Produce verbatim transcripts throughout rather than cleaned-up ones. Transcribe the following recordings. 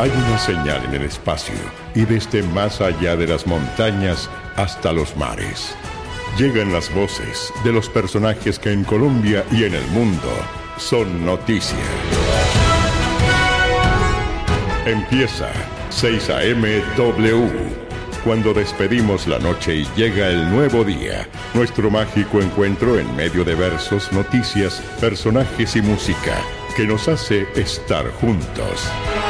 Hay una señal en el espacio y desde más allá de las montañas hasta los mares. Llegan las voces de los personajes que en Colombia y en el mundo son noticia. Empieza seis A M W. Cuando despedimos la noche y llega el nuevo día, nuestro mágico encuentro en medio de versos, noticias, personajes y música que nos hace estar juntos.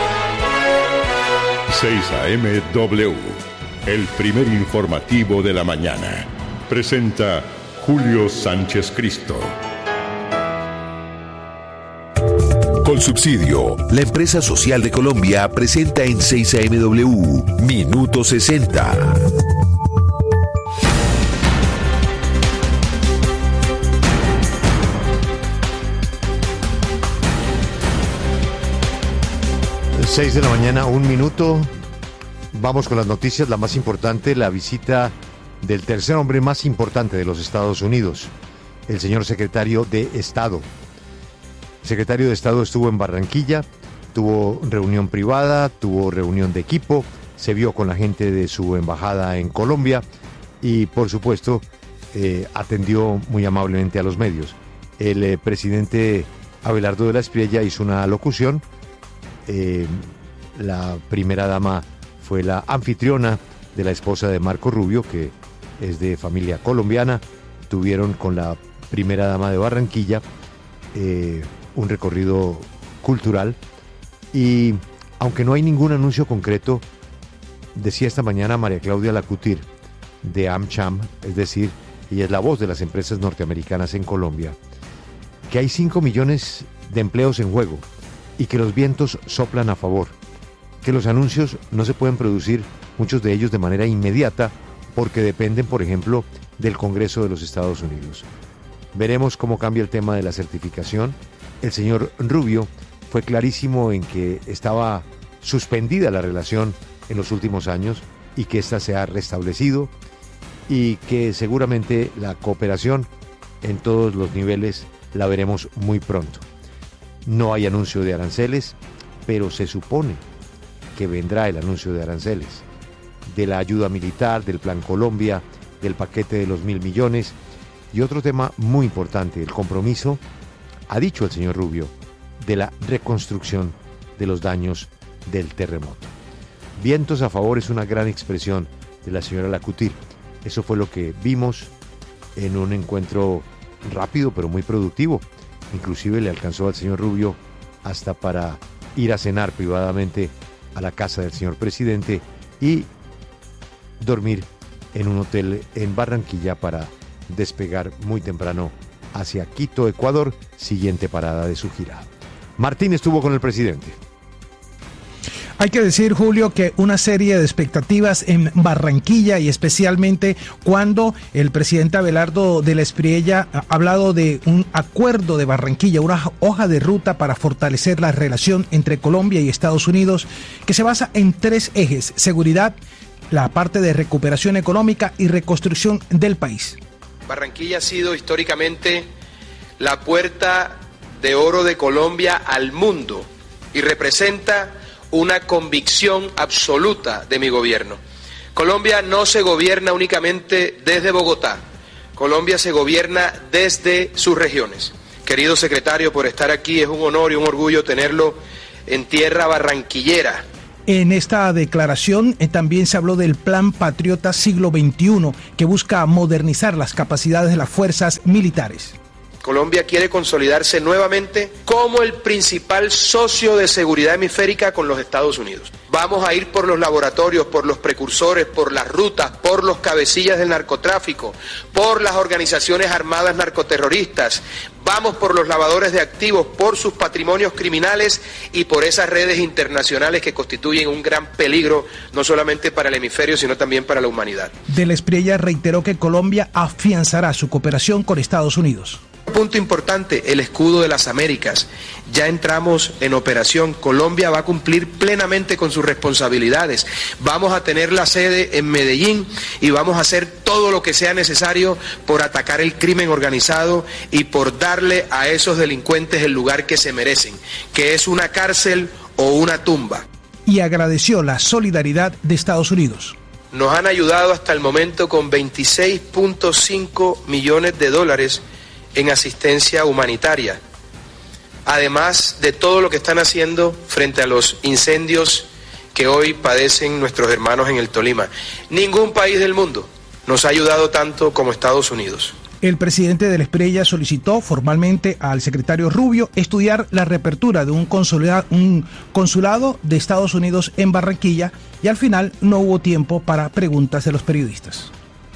seis A M W, el primer informativo de la mañana. Presenta Julio Sánchez Cristo. Colsubsidio, la empresa social de Colombia, presenta en seis A M W Minuto sesenta. seis de la mañana, un minuto. Vamos con las noticias. La más importante, la visita del tercer hombre más importante de los Estados Unidos, el señor secretario de Estado. El secretario de Estado estuvo en Barranquilla, tuvo reunión privada, tuvo reunión de equipo, se vio con la gente de su embajada en Colombia y, por supuesto, eh, atendió muy amablemente a los medios. El eh, presidente Abelardo de la Espriella hizo una locución. Eh, la primera dama fue la anfitriona de la esposa de Marco Rubio, que es de familia colombiana. Tuvieron con la primera dama de Barranquilla eh, un recorrido cultural y, aunque no hay ningún anuncio concreto, decía esta mañana María Claudia Lacutir de AmCham, es decir, ella es la voz de las empresas norteamericanas en Colombia, que hay cinco millones de empleos en juego y que los vientos soplan a favor, que los anuncios no se pueden producir, muchos de ellos de manera inmediata, porque dependen, por ejemplo, del Congreso de los Estados Unidos. Veremos cómo cambia el tema de la certificación. El señor Rubio fue clarísimo en que estaba suspendida la relación en los últimos años y que ésta se ha restablecido y que seguramente la cooperación en todos los niveles la veremos muy pronto. No hay anuncio de aranceles, pero se supone que vendrá el anuncio de aranceles, de la ayuda militar, del Plan Colombia, del paquete de los mil millones y otro tema muy importante, el compromiso, ha dicho el señor Rubio, de la reconstrucción de los daños del terremoto. Vientos a favor es una gran expresión de la señora Lacutir. Eso fue lo que vimos en un encuentro rápido pero muy productivo. Inclusive le alcanzó al señor Rubio hasta para ir a cenar privadamente a la casa del señor presidente y dormir en un hotel en Barranquilla para despegar muy temprano hacia Quito, Ecuador, siguiente parada de su gira. Martín estuvo con el presidente. Hay que decir, Julio, que una serie de expectativas en Barranquilla y especialmente cuando el presidente Abelardo de la Espriella ha hablado de un acuerdo de Barranquilla, una hoja de ruta para fortalecer la relación entre Colombia y Estados Unidos que se basa en tres ejes: seguridad, la parte de recuperación económica y reconstrucción del país. Barranquilla ha sido históricamente la puerta de oro de Colombia al mundo y representa una convicción absoluta de mi gobierno. Colombia no se gobierna únicamente desde Bogotá, Colombia se gobierna desde sus regiones. Querido secretario, por estar aquí es un honor y un orgullo tenerlo en tierra barranquillera. En esta declaración eh, también se habló del Plan Patriota Siglo veintiuno, que busca modernizar las capacidades de las fuerzas militares. Colombia quiere consolidarse nuevamente como el principal socio de seguridad hemisférica con los Estados Unidos. Vamos a ir por los laboratorios, por los precursores, por las rutas, por los cabecillas del narcotráfico, por las organizaciones armadas narcoterroristas. Vamos por los lavadores de activos, por sus patrimonios criminales y por esas redes internacionales que constituyen un gran peligro, no solamente para el hemisferio, sino también para la humanidad. De la Espriella reiteró que Colombia afianzará su cooperación con Estados Unidos. Punto importante, el escudo de las Américas. Ya entramos en operación. Colombia va a cumplir plenamente con sus responsabilidades. Vamos a tener la sede en Medellín y vamos a hacer todo lo que sea necesario por atacar el crimen organizado y por darle a esos delincuentes el lugar que se merecen, que es una cárcel o una tumba. y agradeció la solidaridad de Estados Unidos. Nos han ayudado hasta el momento con veintiséis punto cinco millones de dólares en asistencia humanitaria, además de todo lo que están haciendo frente a los incendios que hoy padecen nuestros hermanos en el Tolima. Ningún país del mundo nos ha ayudado tanto como Estados Unidos. El presidente de la Espriella solicitó formalmente al secretario Rubio estudiar la reapertura de un consulado, un consulado de Estados Unidos en Barranquilla, y al final no hubo tiempo para preguntas de los periodistas.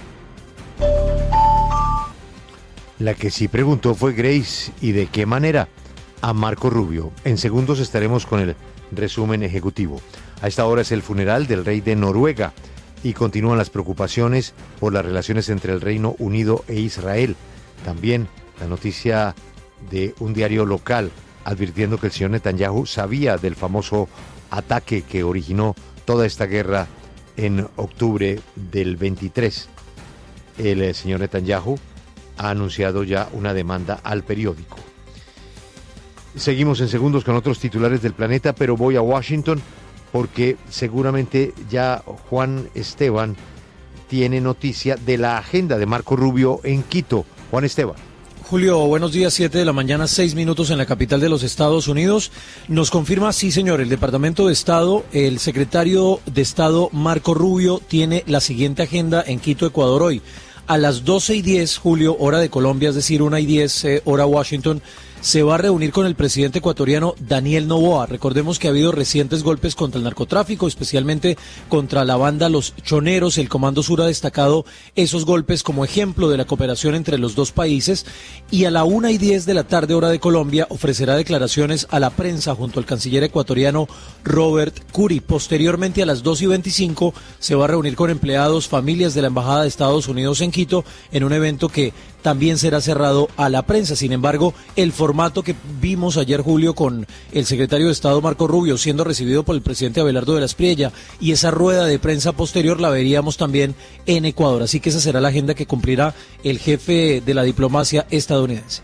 La que sí preguntó fue Grace, ¿y de qué manera? A Marco Rubio. En segundos estaremos con el resumen ejecutivo. A esta hora es el funeral del rey de Noruega y continúan las preocupaciones por las relaciones entre el Reino Unido e Israel. También la noticia de un diario local advirtiendo que el señor Netanyahu sabía del famoso ataque que originó toda esta guerra en octubre del veintitrés. El señor Netanyahu ha anunciado ya una demanda al periódico. Seguimos en segundos con otros titulares del planeta, pero voy a Washington porque seguramente ya Juan Esteban tiene noticia de la agenda de Marco Rubio en Quito. Juan Esteban. Julio, buenos días, siete de la mañana, seis minutos en la capital de los Estados Unidos. Nos confirma, sí señor, el Departamento de Estado, el secretario de Estado Marco Rubio tiene la siguiente agenda en Quito, Ecuador hoy. A las doce y diez, Julio, hora de Colombia, es decir, una y diez, eh, hora Washington, se va a reunir con el presidente ecuatoriano Daniel Noboa. Recordemos que ha habido recientes golpes contra el narcotráfico, especialmente contra la banda Los Choneros. El Comando Sur ha destacado esos golpes como ejemplo de la cooperación entre los dos países. Y a la una y diez de la tarde, hora de Colombia, ofrecerá declaraciones a la prensa junto al canciller ecuatoriano Robert Curi. Posteriormente, a las dos y veinticinco, se va a reunir con empleados, familias de la Embajada de Estados Unidos en Quito, en un evento que también será cerrado a la prensa. Sin embargo, el formato que vimos ayer, Julio, con el secretario de Estado Marco Rubio siendo recibido por el presidente Abelardo de la Espriella y esa rueda de prensa posterior la veríamos también en Ecuador. Así que esa será la agenda que cumplirá el jefe de la diplomacia estadounidense.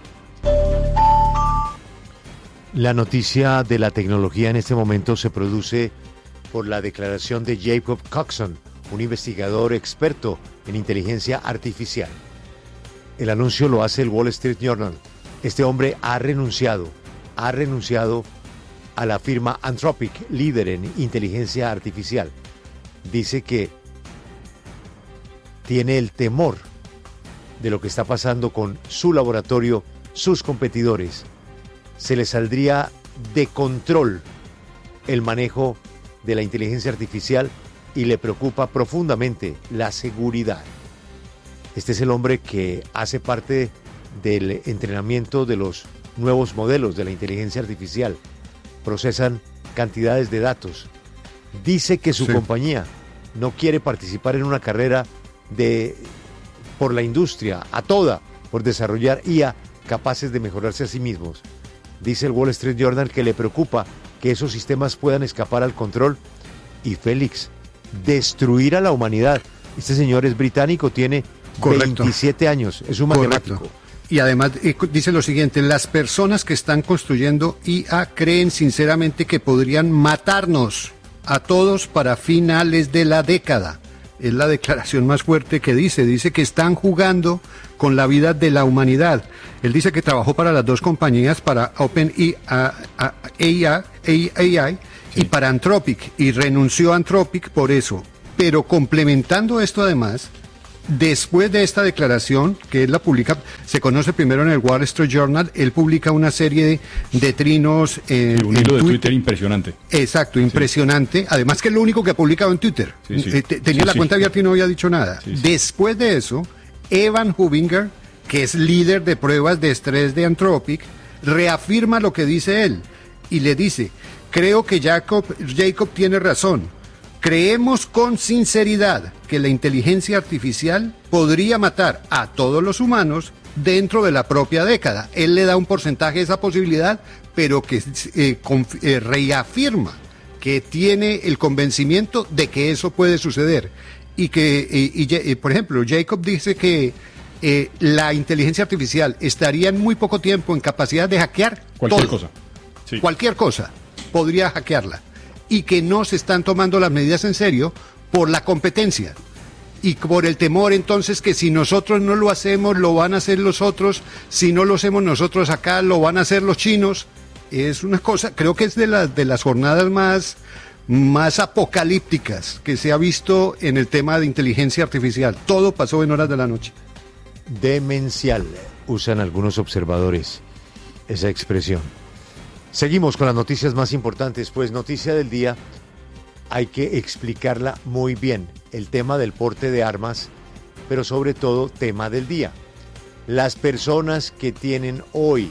La noticia de la tecnología en este momento se produce por la declaración de Jacob Coxon, un investigador experto en inteligencia artificial. El anuncio lo hace el Wall Street Journal. Este hombre ha renunciado, ha renunciado a la firma Anthropic, líder en inteligencia artificial. Dice que tiene el temor de lo que está pasando con su laboratorio, sus competidores. Se le saldría de control el manejo de la inteligencia artificial y le preocupa profundamente la seguridad. Este es el hombre que hace parte del entrenamiento de los nuevos modelos de la inteligencia artificial. Procesan cantidades de datos. Dice que su sí. compañía no quiere participar en una carrera de por la industria, a toda, por desarrollar I A capaces de mejorarse a sí mismos. Dice el Wall Street Journal que le preocupa que esos sistemas puedan escapar al control y, Félix, destruir a la humanidad. Este señor es británico, tiene Correcto. veintisiete años, es un matemático. Correcto. Y además eh, dice lo siguiente: las personas que están construyendo I A creen sinceramente que podrían matarnos a todos para finales de la década. Es la declaración más fuerte que dice, dice que están jugando con la vida de la humanidad. Él dice que trabajó para las dos compañías, para OpenAI sí. y para Anthropic, y renunció a Anthropic por eso. Pero complementando esto además, después de esta declaración, que él la publica, se conoce primero en el Wall Street Journal, él publica una serie de, de trinos en, un hilo de Twitter impresionante. Exacto, impresionante. Sí. Además que es lo único que ha publicado en Twitter. Sí, sí. Eh, tenía sí, la sí. cuenta abierta y no había dicho nada. Sí, sí. Después de eso, Evan Hubinger, que es líder de pruebas de estrés de Anthropic, reafirma lo que dice él y le dice: creo que Jacob, Jacob tiene razón. Creemos con sinceridad que la inteligencia artificial podría matar a todos los humanos dentro de la propia década. Él le da un porcentaje de esa posibilidad, pero que eh, conf- eh, reafirma que tiene el convencimiento de que eso puede suceder. Y que, eh, y, y, por ejemplo, Jacob dice que eh, la inteligencia artificial estaría en muy poco tiempo en capacidad de hackear cualquier todo. cosa. Sí. Cualquier cosa podría hackearla. y que no se están tomando las medidas en serio por la competencia y por el temor entonces que si nosotros no lo hacemos lo van a hacer los otros, si no lo hacemos nosotros acá lo van a hacer los chinos. Es una cosa, creo que es de, la, de las jornadas más, más apocalípticas que se ha visto en el tema de inteligencia artificial. Todo pasó en horas de la noche. Demencial, usan algunos observadores esa expresión. Seguimos con las noticias más importantes, pues noticia del día, hay que explicarla muy bien, el tema del porte de armas, pero sobre todo tema del día. Las personas que tienen hoy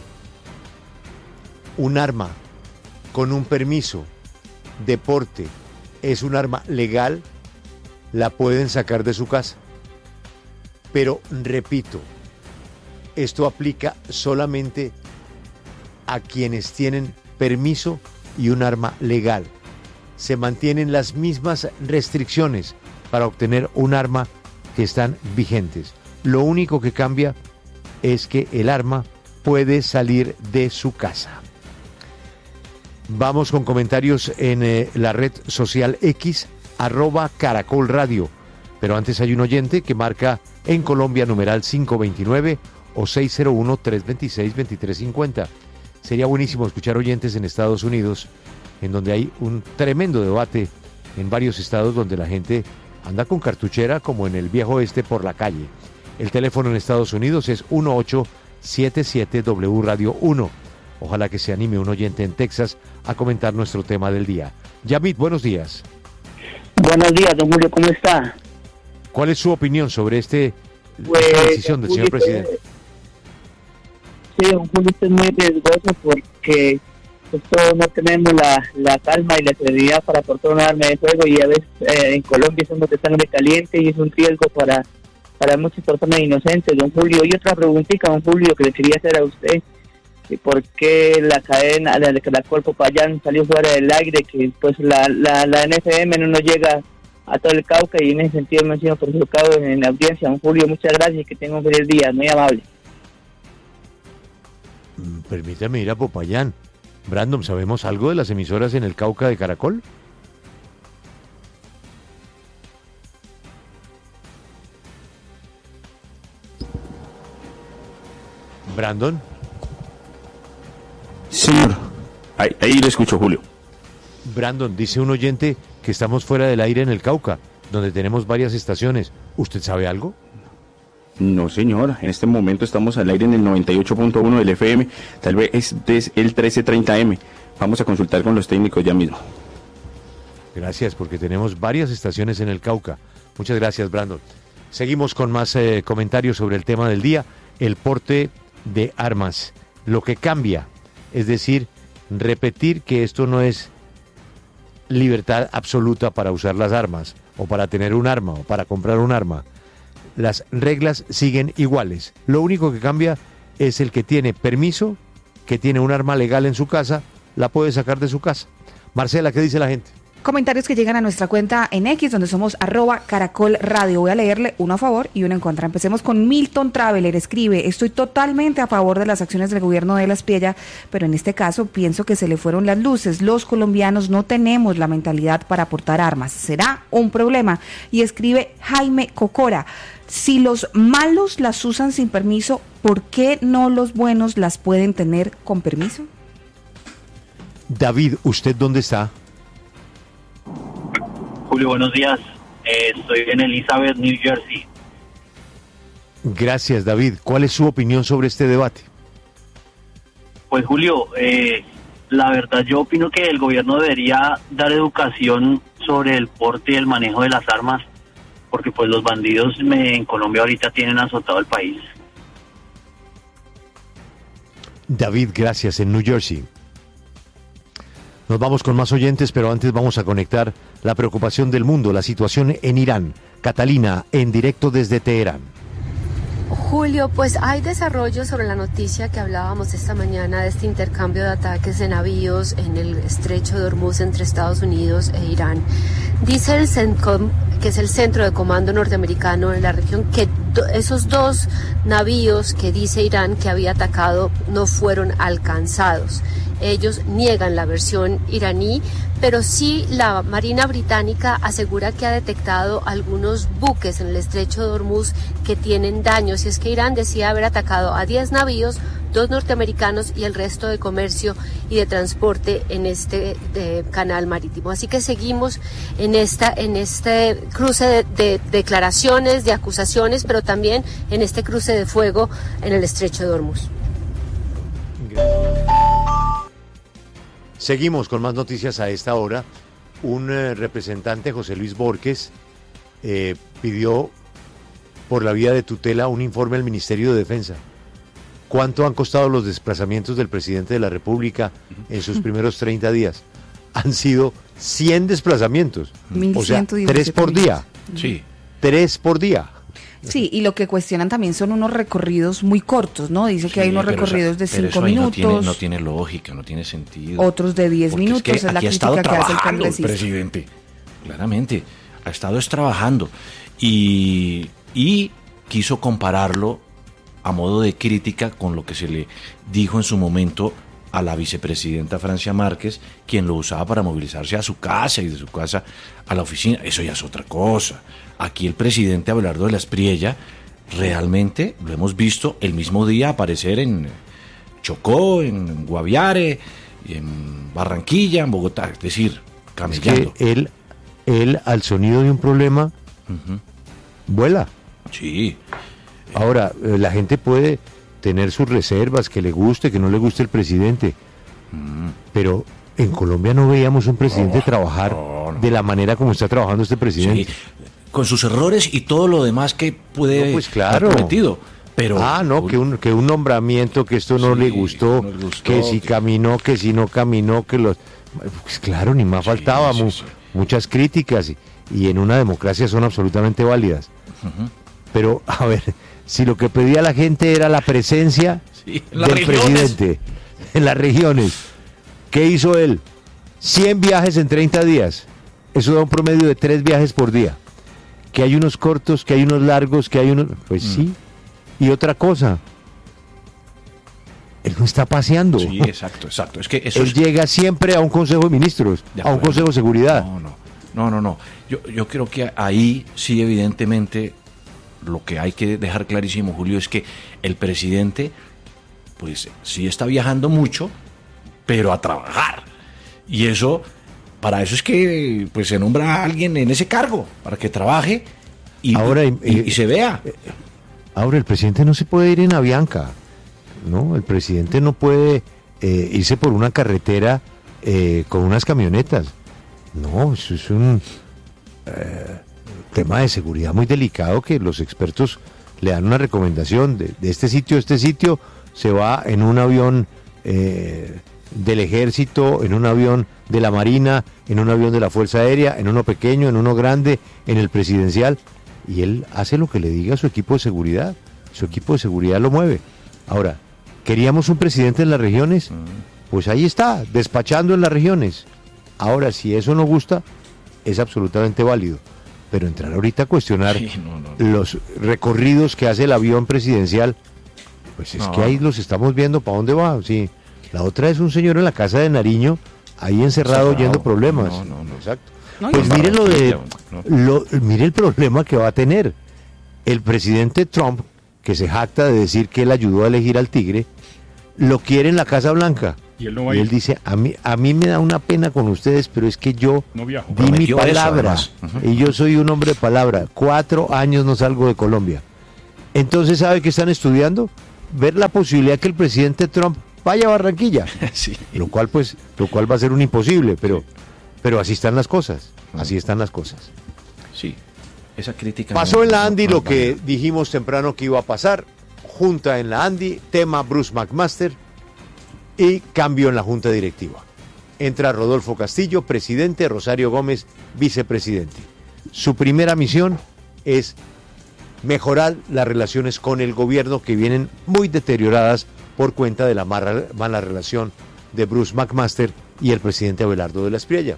un arma con un permiso de porte, es un arma legal, la pueden sacar de su casa. Pero repito, esto aplica solamente a quienes tienen permiso y un arma legal. Se mantienen las mismas restricciones para obtener un arma que están vigentes. Lo único que cambia es que el arma puede salir de su casa. Vamos con comentarios en eh, la red social X, arroba Caracol Radio. Pero antes hay un oyente que marca en Colombia numeral cinco veintinueve o seis cero uno, tres dos seis, dos tres cinco cero. Sería buenísimo escuchar oyentes en Estados Unidos, en donde hay un tremendo debate en varios estados donde la gente anda con cartuchera como en el viejo oeste por la calle. El teléfono en Estados Unidos es uno ocho siete siete W Radio uno. Ojalá que se anime un oyente en Texas a comentar nuestro tema del día. Yamit, buenos días. Buenos días, don Julio, ¿cómo está? ¿Cuál es su opinión sobre este, pues, esta decisión del Julio, señor presidente? Sí, don Julio, esto es muy riesgoso porque esto no tenemos la, la calma y la serenidad para portar un arma de fuego y a veces eh, en Colombia somos de sangre caliente y es un riesgo para, para muchas personas inocentes, don Julio. Y otra preguntita, don Julio, que le quería hacer a usted. ¿Por qué la cadena, la de Caracol Popayán salió fuera del aire? Que pues la, la, la N F M no nos llega a todo el Cauca y en ese sentido me han sido perjudicados en la audiencia. Don Julio, muchas gracias y que tenga un feliz día, muy amable. Permítame ir a Popayán. Brandon, ¿sabemos algo de las emisoras en el Cauca de Caracol? Brandon. Señor, ahí, ahí le escucho, Julio. Brandon, dice un oyente que estamos fuera del aire en el Cauca, donde tenemos varias estaciones. ¿Usted sabe algo? No, señor. En este momento estamos al aire en el noventa y ocho punto uno del F M. Tal vez es, es el trece treinta M. Vamos a consultar con los técnicos ya mismo. Gracias, porque tenemos varias estaciones en el Cauca. Muchas gracias, Brandon. Seguimos con más eh, comentarios sobre el tema del día, el porte de armas. Lo que cambia, es decir, repetir que esto no es libertad absoluta para usar las armas, o para tener un arma, o para comprar un arma. Las reglas siguen iguales. Lo único que cambia es el que tiene permiso, que tiene un arma legal en su casa, la puede sacar de su casa. Marcela, ¿qué dice la gente? Comentarios que llegan a nuestra cuenta en X, donde somos arroba Caracol Radio. Voy a leerle uno a favor y uno en contra. Empecemos con Milton Traveler. Escribe: estoy totalmente a favor de las acciones del gobierno de La Espriella, pero en este caso pienso que se le fueron las luces. Los colombianos no tenemos la mentalidad para portar armas. ¿Será un problema? Y escribe Jaime Cocora: si los malos las usan sin permiso, ¿por qué no los buenos las pueden tener con permiso? David, ¿usted dónde está? Julio, buenos días. Eh, estoy en Elizabeth, New Jersey. Gracias, David. ¿Cuál es su opinión sobre este debate? Pues, Julio, eh, la verdad yo opino que el gobierno debería dar educación sobre el porte y el manejo de las armas, porque pues los bandidos me, en Colombia ahorita tienen azotado el país. David, gracias, en New Jersey. Nos vamos con más oyentes, pero antes vamos a conectar la preocupación del mundo, la situación en Irán. Catalina, en directo desde Teherán. Julio, pues hay desarrollo sobre la noticia que hablábamos esta mañana de este intercambio de ataques de navíos en el estrecho de Hormuz entre Estados Unidos e Irán. Dice el CENTCOM, que es el Centro de Comando Norteamericano en la región, que esos dos navíos que dice Irán que había atacado no fueron alcanzados. Ellos niegan la versión iraní, pero sí la Marina Británica asegura que ha detectado algunos buques en el estrecho de Hormuz que tienen daños, y es que Irán decía haber atacado a diez navíos, dos norteamericanos y el resto de comercio y de transporte en este eh, canal marítimo. Así que seguimos en esta en este cruce de, de declaraciones, de acusaciones, pero también en este cruce de fuego en el estrecho de Hormuz. Seguimos con más noticias a esta hora. Un eh, representante, José Luis Borges, eh, pidió por la vía de tutela un informe al Ministerio de Defensa. ¿Cuánto han costado los desplazamientos del presidente de la República en sus primeros treinta días? Han sido cien desplazamientos, o sea, tres por día. Sí. Tres por día. Sí, y lo que cuestionan también son unos recorridos muy cortos, ¿no? Dice que Sí, hay unos pero recorridos eso- de pero cinco eso ahí minutos. No tiene, no tiene lógica, no tiene sentido. Otros de diez Porque minutos, es, que es la aquí ha estado crítica que hace el trabajando el congresista. presidente, claramente, ha estado es trabajando y, y quiso compararlo a modo de crítica con lo que se le dijo en su momento a la vicepresidenta Francia Márquez, quien lo usaba para movilizarse a su casa y de su casa a la oficina. Eso ya es otra cosa. Aquí el presidente Abelardo de la Espriella realmente lo hemos visto el mismo día aparecer en Chocó, en Guaviare, en Barranquilla, en Bogotá, es decir, Es camellando. que él, él al sonido de un problema, Ujú. vuela. Sí. Ahora, eh, la gente puede tener sus reservas, que le guste, que no le guste el presidente, pero en Colombia no veíamos un presidente No, trabajar no, no. de la manera como está trabajando este presidente. Sí, con sus errores y todo lo demás que puede No, pues claro. haber cometido. Pero, ah, no, que un, que un nombramiento, que esto no Sí, le gustó, no le gustó, que si que- caminó, que si no caminó, que los... Pues claro, ni más Sí, faltaba, sí, mu- sí. muchas críticas, y, y en una democracia son absolutamente válidas. Ujú. Pero, a ver, si lo que pedía la gente era la presencia Sí, en las del regiones. presidente en las regiones, ¿qué hizo él? cien viajes en treinta días. Eso da un promedio de tres viajes por día. Que hay unos cortos, que hay unos largos, que hay unos... Pues Mm. sí. Y otra cosa, él no está paseando. Sí, exacto, exacto. Es que eso Él es- llega siempre a un Consejo de Ministros, De a un acuerdo. Consejo de Seguridad. No, no, no, no, no. Yo, yo creo que ahí sí, evidentemente, lo que hay que dejar clarísimo, Julio, es que el presidente, pues sí está viajando mucho, pero a trabajar. Y eso, para eso es que pues se nombra a alguien en ese cargo, para que trabaje y, Ahora, y- y- eh, y se vea. Ahora, el presidente no se puede ir en Avianca, ¿no? El presidente no puede eh, irse por una carretera eh, con unas camionetas. No, eso es un eh, tema de seguridad muy delicado que los expertos le dan una recomendación de, de este sitio a este sitio, se va en un avión eh, del ejército, en un avión de la Marina, en un avión de la Fuerza Aérea, en uno pequeño, en uno grande, en el presidencial, y él hace lo que le diga a su equipo de seguridad. Su equipo de seguridad lo mueve. Ahora, ¿queríamos un presidente en las regiones? Pues ahí está, despachando en las regiones. Ahora, si eso no gusta, es absolutamente válido. Pero entrar ahorita a cuestionar Sí, no, no, no. los recorridos que hace el avión presidencial, pues es No. que ahí los estamos viendo para dónde va. Sí. La otra es un señor en la casa de Nariño, ahí encerrado, Cerrado. oyendo problemas. No, no, no. Exacto. No, y Pues está mire lo de, No. lo- mire el problema que va a tener el presidente Trump, que se jacta de decir que él ayudó a elegir al tigre, lo quiere en la Casa Blanca. Y él no va a Y ir. él dice, a mí, a mí me da una pena con ustedes, pero es que yo No viajo. di mi Prometió eso, palabra, además. Ujú. y yo soy un hombre de palabra. Cuatro años no salgo de Colombia. Entonces, ¿sabe qué están estudiando? Ver la posibilidad que el presidente Trump vaya a Barranquilla. Sí. Lo cual, pues, lo cual va a ser un imposible, pero, pero así están las cosas. Así están las cosas. Sí, esa crítica. Pasó no- en la no- Andy no lo es que válida. dijimos temprano que iba a pasar. Junta en la Andy, tema Bruce McMaster y cambio en la junta directiva. Entra Rodolfo Castillo, presidente, Rosario Gómez, vicepresidente. Su primera misión es mejorar las relaciones con el gobierno, que vienen muy deterioradas por cuenta de la mala, mala relación de Bruce McMaster y el presidente Abelardo de la Espriella.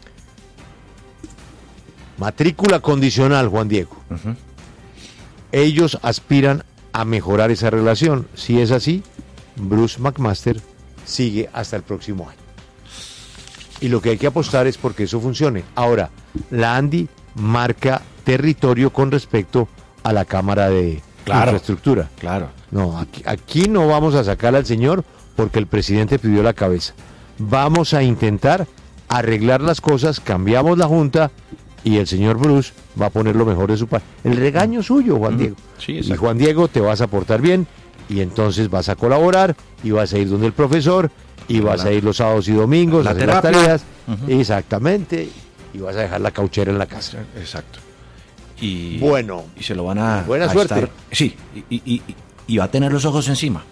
Matrícula condicional, Juan Diego. Ujú. Ellos aspiran a mejorar esa relación. Si es así, Bruce McMaster sigue hasta el próximo año. Y lo que hay que apostar es porque eso funcione. Ahora, la ANDI marca territorio con respecto a la Cámara de Claro, Infraestructura. Claro. No, aquí, aquí no vamos a sacar al señor porque el presidente pidió la cabeza. Vamos a intentar arreglar las cosas, cambiamos la junta y el señor Bruce va a poner lo mejor de su parte. El regaño suyo, Juan Diego. Sí, y Juan Diego, te vas a portar bien y entonces vas a colaborar y vas a ir donde el profesor y vas la, a ir los sábados y domingos la a hacer las terapia. tareas. Uh-huh. Exactamente. Y vas a dejar la cauchera en la casa. Exacto. Y, bueno. Y se lo van a... Buena a suerte. estar- sí, y, y- y- y va a tener los ojos encima.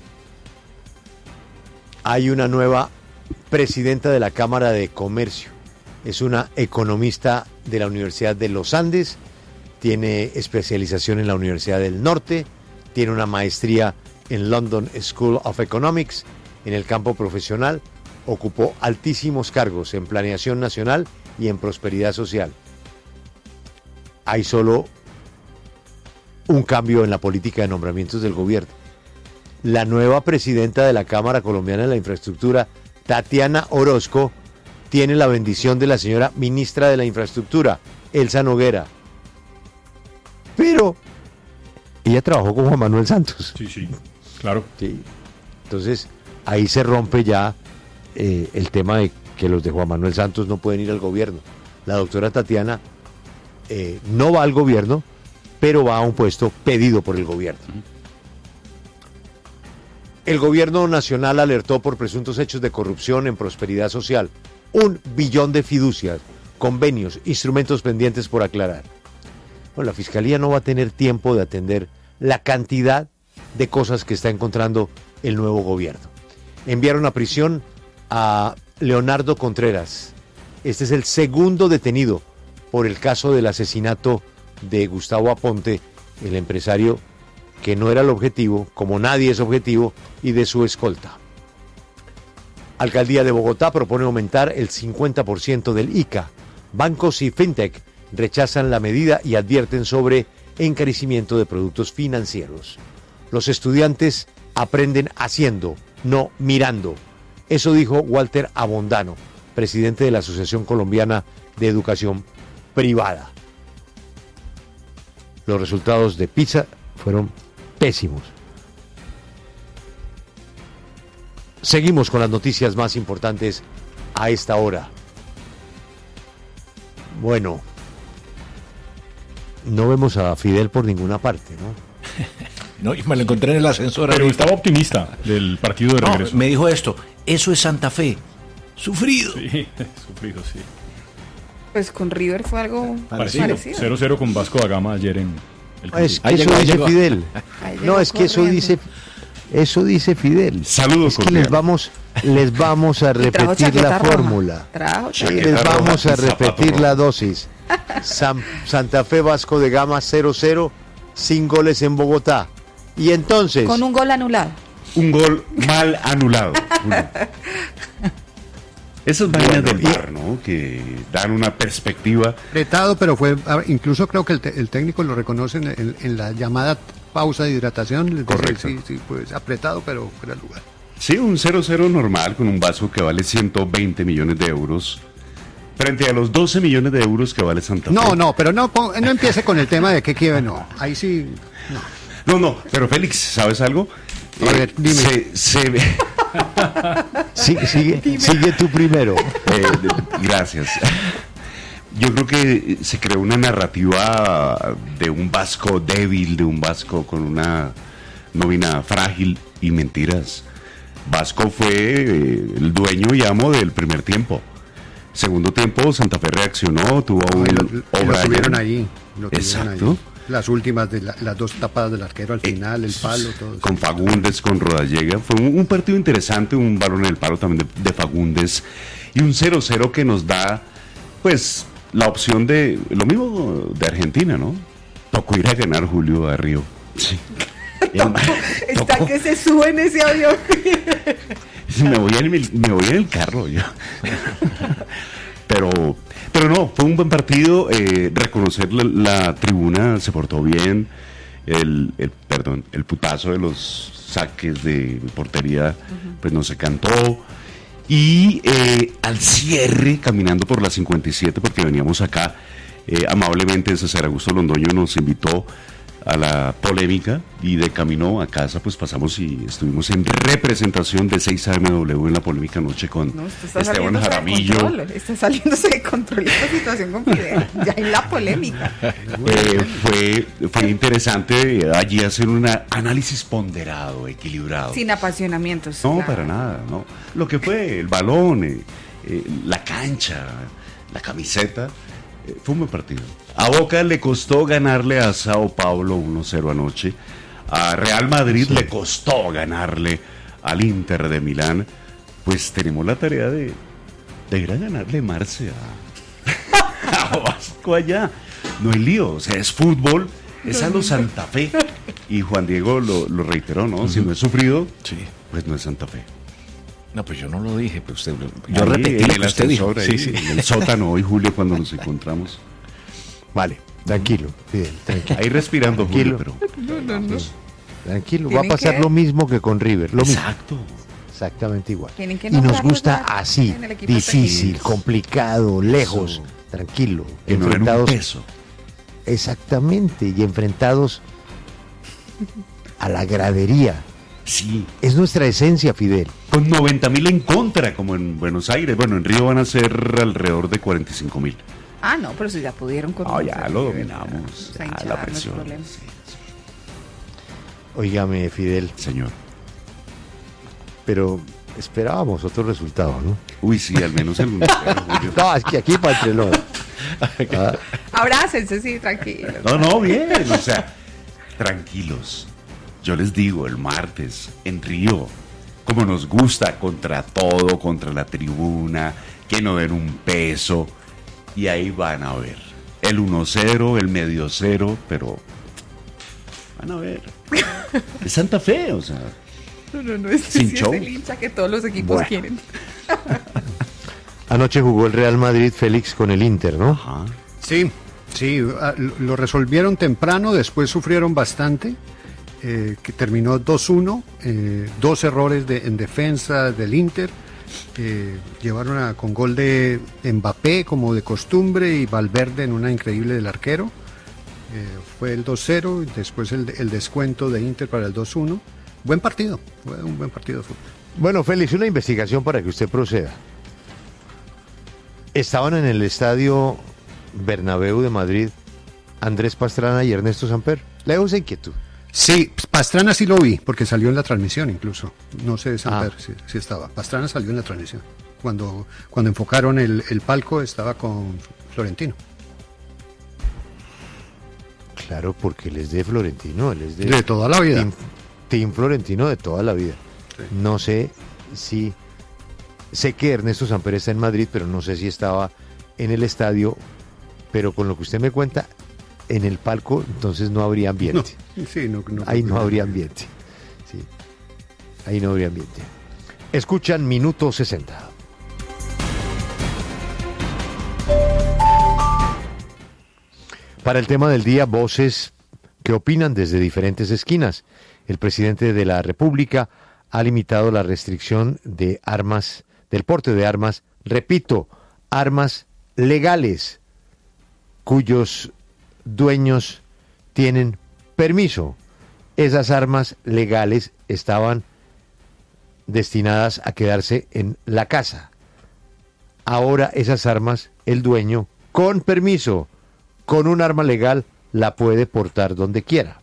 Hay una nueva presidenta de la Cámara de Comercio. Es una economista de la Universidad de los Andes, tiene especialización en la Universidad del Norte, tiene una maestría en London School of Economics. En el campo profesional ocupó altísimos cargos en planeación nacional y en prosperidad social. Hay solo un cambio en la política de nombramientos del gobierno. La nueva presidenta de la Cámara Colombiana de la Infraestructura, Tatiana Orozco, tiene la bendición de la señora ministra de la Infraestructura, Elsa Noguera. Pero ella trabajó con Juan Manuel Santos. Sí, sí, claro. Sí. Entonces, ahí se rompe ya eh, el tema de que los de Juan Manuel Santos no pueden ir al gobierno. La doctora Tatiana eh, no va al gobierno, pero va a un puesto pedido por el gobierno. El gobierno nacional alertó por presuntos hechos de corrupción en prosperidad social. Un billón de fiducias, convenios, instrumentos pendientes por aclarar. Bueno, la Fiscalía no va a tener tiempo de atender la cantidad de cosas que está encontrando el nuevo gobierno. Enviaron a prisión a Leonardo Contreras. Este es el segundo detenido por el caso del asesinato de Gustavo Aponte, el empresario que no era el objetivo, como nadie es objetivo, y de su escolta. Alcaldía de Bogotá propone aumentar el cincuenta por ciento del I C A. Bancos y fintech rechazan la medida y advierten sobre encarecimiento de productos financieros. Los estudiantes aprenden haciendo, no mirando. Eso dijo Walter Abondano, presidente de la Asociación Colombiana de Educación Privada. Los resultados de PISA fueron pésimos. Seguimos con las noticias más importantes a esta hora. Bueno, no vemos a Fidel por ninguna parte, ¿no? No, y me lo encontré en el ascensor. Pero ahorita. estaba optimista del partido de No, regreso. me dijo esto, eso es Santa Fe. Sufrido. Sí, sufrido, sí. Pues con River fue algo Parecido. parecido. cero cero con Vasco da Gama ayer en el Es que Ahí eso llegó, ahí dice llegó. Fidel. Ahí No, llegó es que eso corriendo. dice eso dice Fidel. Saludos Es que cordiales. les vamos les vamos a Y trajo repetir chaqueta la roja. fórmula. Trajo Sí, chaqueta les roja vamos y a zapato repetir rojo. la dosis. San- Santa Fe Vasco de Gama cero cero, sin goles en Bogotá. Y entonces Con un gol anulado. Un gol mal anulado. Esas vainas del V A R, ¿no? Que dan una perspectiva. Apretado, pero fue, ah, incluso creo que el, te- el técnico lo reconoce en, en- en la llamada pausa de hidratación. les dice, Correcto. Sí, sí, pues apretado, pero fuera de lugar. Sí, un cero cero normal con un Vasco que vale ciento veinte millones de euros frente a los doce millones de euros que vale Santa Fe. No, no, pero no, pon- no empiece con el tema de que quiere, no. Ahí sí, no. No, no, pero Félix, ¿sabes algo? A ver, dime. Se, se ve. sigue, sigue, sigue tú primero. Eh, de- gracias. Yo creo que se creó una narrativa de un Vasco débil, de un Vasco con una nómina frágil y mentiras. Vasco fue eh, el dueño y amo del primer tiempo. Segundo tiempo, Santa Fe reaccionó, tuvo un Ay, lo, lo O'Brien. tuvieron ahí. Lo tuvieron Exacto. ahí. Las últimas, de la- las dos tapadas del arquero al final, el palo, todo eso. Con Fagundes, con Rodallega. Fue un, un partido interesante, un balón en el palo también de, de Fagundes. Y un cero cero que nos da, pues, la opción de lo mismo de Argentina, ¿no? Tocó ir a ganar, Julio, a Río. Sí. Está que se sube en ese avión. Me voy en el, me voy en el carro yo. Pero, pero no, fue un buen partido. Eh, reconocer la, la tribuna se portó bien. El, el, perdón, el putazo de los saques de portería, pues no se cantó. Y eh, al cierre, caminando por la cincuenta y siete, porque veníamos acá, eh, amablemente César Augusto Londoño nos invitó a la polémica y de camino a casa pues pasamos y estuvimos en representación de seis A M W en la polémica anoche con no, está Esteban Jaramillo. Está saliéndose de control esta situación con Fidel, ya hay la polémica. Eh, fue, fue interesante allí hacer un análisis ponderado, equilibrado. Sin apasionamientos. No, claro. para nada, no. Lo que fue el balón, eh, eh, la cancha, la camiseta, eh, fue un buen partido. A Boca le costó ganarle a Sao Paulo uno cero anoche. A Real Madrid sí. le costó ganarle al Inter de Milán. Pues tenemos la tarea de, de ir a ganarle Marce a, a Vasco allá. No hay lío, o sea, es fútbol, es a lo Santa Fe. Y Juan Diego lo, lo reiteró, ¿no? Uh-huh. Si no es sufrido, sí. pues no es Santa Fe. No, pues yo no lo dije, pero usted, yo ahí, repetí lo que usted dijo. Ahí, sí, sí. En el sótano hoy, Julio, cuando nos encontramos. Vale, tranquilo, Fidel, tranquilo. Ahí respirando, tranquilo. Julio, pero... No, no, no. Tranquilo, va a pasar que... lo mismo que con River, lo Exacto. mismo. Exactamente igual. Que y nos gusta así, difícil, pequeño. complicado, lejos, Eso. tranquilo, que enfrentados. No un peso. Exactamente, y enfrentados a la gradería. Sí. Es nuestra esencia, Fidel. Con noventa mil en contra, como en Buenos Aires. Bueno, en Río van a ser alrededor de cuarenta y cinco mil. Ah, no, pero si ya pudieron con No, ya lo dominamos. Ya, hinchada, la presión. No sí, sí. Óigame, Fidel. Señor. Pero esperábamos otro resultado, ¿no? Uy, sí, al menos el No, es que aquí para entre los. Ah. Abrácense, sí, tranquilos. No, no, bien, o sea, tranquilos. Yo les digo, el martes, en Río, como nos gusta, contra todo, contra la tribuna, que no den un peso. Y ahí van a ver el uno cero, el medio cero, pero van a ver. Es Santa Fe, o sea. No, no, no, es, sin sí, show. Es el hincha que todos los equipos bueno. quieren. Anoche jugó el Real Madrid, Félix, con el Inter, ¿no? Ajá. Sí, sí, lo resolvieron temprano, después sufrieron bastante, eh, que terminó dos uno, eh, dos errores de, en defensa del Inter. Eh, llevaron a, con gol de Mbappé como de costumbre y Valverde en una increíble del arquero. Eh, fue el dos cero y después el, el descuento de Inter para el dos uno. Buen partido, fue un buen partido de fútbol. Bueno, Félix, una investigación para que usted proceda. Estaban en el estadio Bernabéu de Madrid Andrés Pastrana y Ernesto Samper. Le dejo esa inquietud. Sí, Pastrana sí lo vi, porque salió en la transmisión incluso. No sé de Samper Ah. si, si estaba. Pastrana salió en la transmisión. Cuando, cuando enfocaron el, el palco estaba con Florentino. Claro, porque él es de Florentino, él es de... De toda la vida. Team, team Florentino de toda la vida. Sí. No sé si... Sé que Ernesto Samper está en Madrid, pero no sé si estaba en el estadio. Pero con lo que usted me cuenta, en el palco, entonces no habría ambiente. No, sí, no, no, Ahí no no habría ambiente. Sí. Ahí no habría ambiente. Escuchan Minuto sesenta. Para el tema del día, voces que opinan desde diferentes esquinas. El presidente de la República ha limitado la restricción de armas, del porte de armas, repito, armas legales, cuyos dueños tienen permiso. Esas armas legales estaban destinadas a quedarse en la casa. Ahora esas armas, el dueño, con permiso, con un arma legal, la puede portar donde quiera.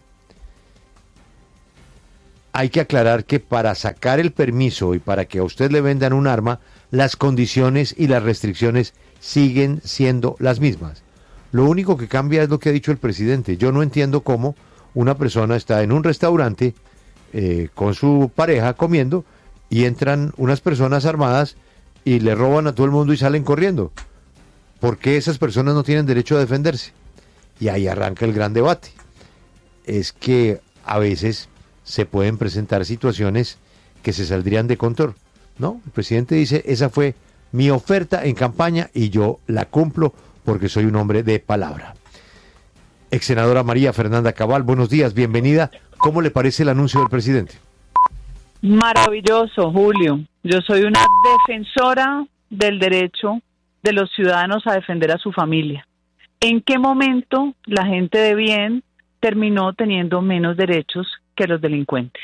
Hay que aclarar que para sacar el permiso y para que a usted le vendan un arma, las condiciones y las restricciones siguen siendo las mismas. Lo único que cambia es lo que ha dicho el presidente. Yo no entiendo cómo una persona está en un restaurante eh, con su pareja comiendo y entran unas personas armadas y le roban a todo el mundo y salen corriendo. ¿Por qué esas personas no tienen derecho a defenderse? Y ahí arranca el gran debate. Es que a veces se pueden presentar situaciones que se saldrían de control. No, el presidente dice, esa fue mi oferta en campaña y yo la cumplo porque soy un hombre de palabra. Ex senadora María Fernanda Cabal, buenos días, bienvenida. ¿Cómo le parece el anuncio del presidente? Maravilloso, Julio. Yo soy una defensora del derecho de los ciudadanos a defender a su familia. ¿En qué momento la gente de bien terminó teniendo menos derechos que los delincuentes?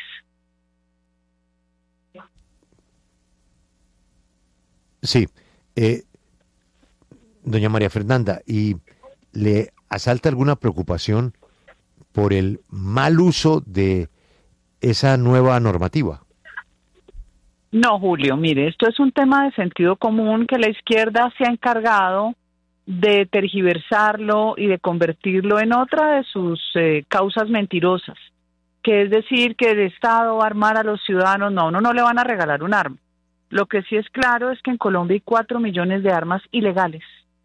Sí. Eh, doña María Fernanda, ¿y le asalta alguna preocupación por el mal uso de esa nueva normativa? No, Julio, mire, esto es un tema de sentido común que la izquierda se ha encargado de tergiversarlo y de convertirlo en otra de sus eh, causas mentirosas, que es decir que el Estado va a armar a los ciudadanos. No, no, no le van a regalar un arma. Lo que sí es claro es que en Colombia hay cuatro millones de armas ilegales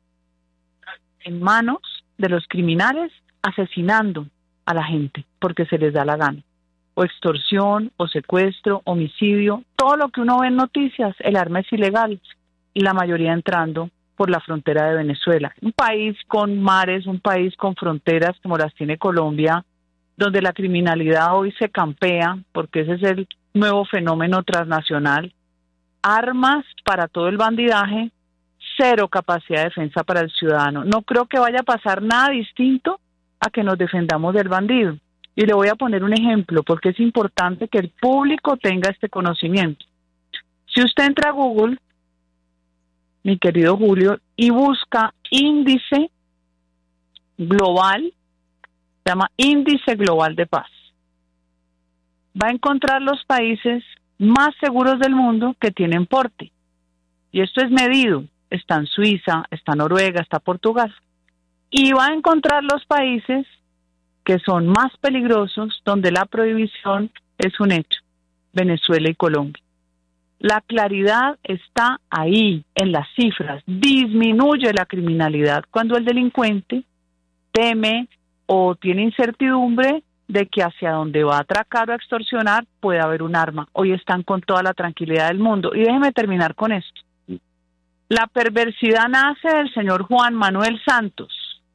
en manos de los criminales asesinando a la gente porque se les da la gana. O extorsión, o secuestro, homicidio, todo lo que uno ve en noticias, el arma es ilegal y la mayoría entrando por la frontera de Venezuela. Un país con mares, un país con fronteras como las tiene Colombia, donde la criminalidad hoy se campea, porque ese es el nuevo fenómeno transnacional. Armas para todo el bandidaje, cero capacidad de defensa para el ciudadano. No creo que vaya a pasar nada distinto a que nos defendamos del bandido. Y le voy a poner un ejemplo, porque es importante que el público tenga este conocimiento. Si usted entra a Google, mi querido Julio, y busca índice global, se llama Índice Global de Paz, va a encontrar los países más seguros del mundo que tienen porte. Y esto es medido. Está en Suiza, está Noruega, está Portugal. Y va a encontrar los países que son más peligrosos, donde la prohibición es un hecho. Venezuela y Colombia. La claridad está ahí, en las cifras. Disminuye la criminalidad cuando el delincuente teme o tiene incertidumbre de que hacia donde va a atracar o a extorsionar puede haber un arma. Hoy están con toda la tranquilidad del mundo. Y déjeme terminar con esto. La perversidad nace del señor Juan Manuel Santos,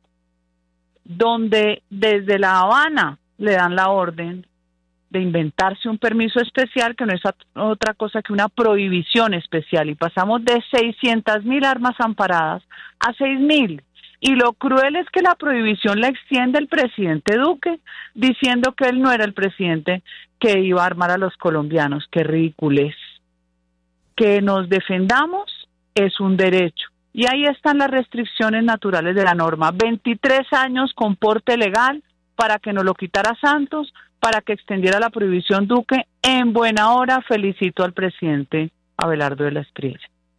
donde desde La Habana le dan la orden de inventarse un permiso especial que no es otra cosa que una prohibición especial, y pasamos de seiscientas mil armas amparadas a seis mil. Y lo cruel es que la prohibición la extiende el presidente Duque, diciendo que él no era el presidente que iba a armar a los colombianos. ¡Qué ridículo! Que nos defendamos es un derecho. Y ahí están las restricciones naturales de la norma. veintitrés años con porte legal para que nos lo quitara Santos, para que extendiera la prohibición Duque. En buena hora felicito al presidente Abelardo de la Espriella.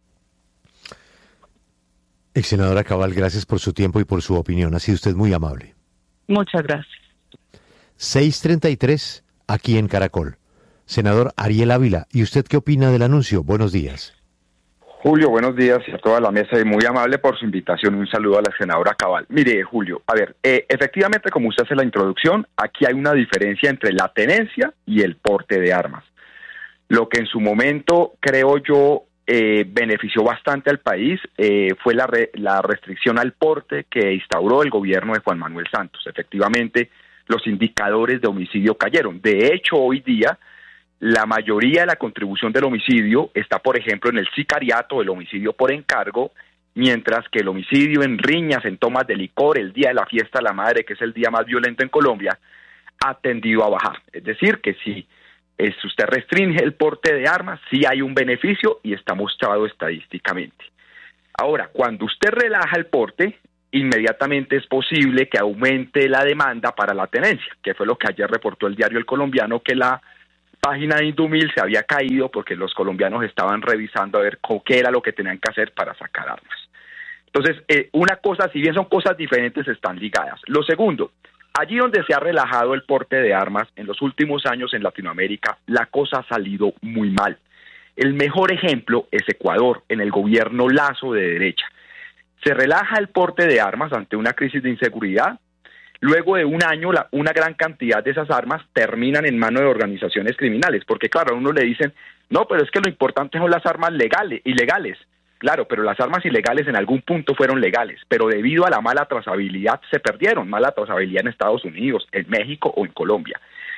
Ex senadora Cabal, gracias por su tiempo y por su opinión. Ha sido usted muy amable. Muchas gracias. seis treinta y tres, aquí en Caracol. Senador Ariel Ávila, ¿y usted qué opina del anuncio? Buenos días. Julio, buenos días y a toda la mesa, y muy amable por su invitación. Un saludo a la senadora Cabal. Mire, Julio, a ver, eh, efectivamente, como usted hace la introducción, aquí hay una diferencia entre la tenencia y el porte de armas. Lo que en su momento, creo yo, eh, benefició bastante al país eh, fue la, re, la restricción al porte que instauró el gobierno de Juan Manuel Santos. Efectivamente, los indicadores de homicidio cayeron. De hecho, hoy día, la mayoría de la contribución del homicidio está, por ejemplo, en el sicariato, el homicidio por encargo, mientras que el homicidio en riñas, en tomas de licor, el día de la fiesta de la madre, que es el día más violento en Colombia, ha tendido a bajar. Es decir, que si, eh, si usted restringe el porte de armas, sí hay un beneficio y está mostrado estadísticamente. Ahora, cuando usted relaja el porte, inmediatamente es posible que aumente la demanda para la tenencia, que fue lo que ayer reportó el diario El Colombiano, que la página de Indumil se había caído porque los colombianos estaban revisando a ver qué era lo que tenían que hacer para sacar armas. Entonces, eh, una cosa, si bien son cosas diferentes, están ligadas. Lo segundo, allí donde se ha relajado el porte de armas en los últimos años en Latinoamérica, la cosa ha salido muy mal. El mejor ejemplo es Ecuador, en el gobierno Lazo de derecha. Se relaja el porte de armas ante una crisis de inseguridad. Luego de un año, la, una gran cantidad de esas armas terminan en manos de organizaciones criminales, porque claro, a uno le dicen, no, pero es que lo importante son las armas legales, ilegales. Claro, pero las armas ilegales en algún punto fueron legales, pero debido a la mala trazabilidad se perdieron, mala trazabilidad en Estados Unidos, en México o en Colombia.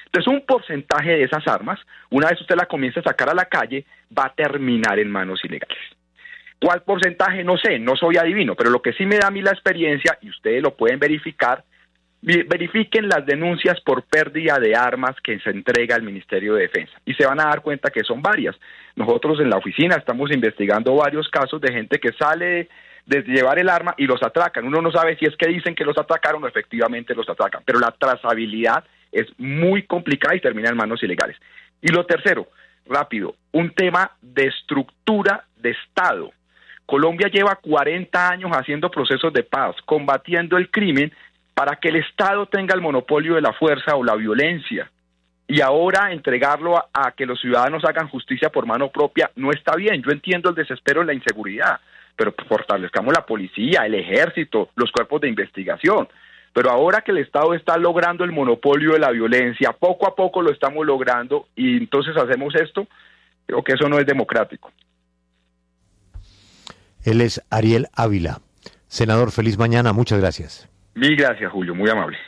Entonces, un porcentaje de esas armas, una vez usted la comience a sacar a la calle, va a terminar en manos ilegales. ¿Cuál porcentaje? No sé, no soy adivino, pero lo que sí me da a mí la experiencia, y ustedes lo pueden verificar, verifiquen las denuncias por pérdida de armas que se entrega al Ministerio de Defensa y se van a dar cuenta que son varias. Nosotros en la oficina estamos investigando varios casos de gente que sale de llevar el arma y los atracan. Uno no sabe si es que dicen que los atracaron o efectivamente los atracan, pero la trazabilidad es muy complicada y termina en manos ilegales. Y lo tercero, rápido, un tema de estructura de Estado. Colombia lleva cuarenta años haciendo procesos de paz, combatiendo el crimen para que el Estado tenga el monopolio de la fuerza o la violencia. Y ahora entregarlo a, a que los ciudadanos hagan justicia por mano propia no está bien. Yo entiendo el desespero y la inseguridad, pero fortalezcamos la policía, el ejército, los cuerpos de investigación. Pero ahora que el Estado está logrando el monopolio de la violencia, poco a poco lo estamos logrando y entonces hacemos esto, creo que eso no es democrático. Él es Ariel Ávila. Senador, feliz mañana, muchas gracias. Mil gracias, Julio, muy amable.